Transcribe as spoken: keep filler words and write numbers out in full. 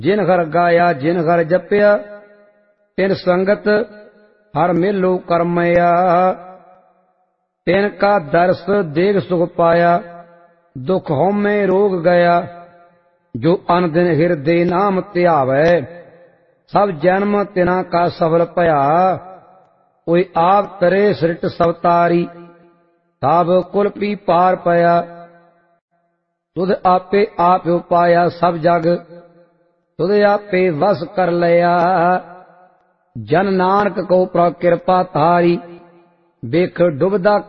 जिन घर गाया जिन घर जपिया तिन संगत हर मिलो करमया। तिन का दर्श देख सुख पाया दुख होमे रोग गया। जो अन दिन हृदय नाम ध्यावै सब जन्म तिना का सफल पया। कोई आप तरे सृट सवतारी सब कुल पी पार पया। तुध आपे आप उपाया सब जग तुध आपे वस कर लिया। जन नानक को प्रकृपा तारी बेख डुबदा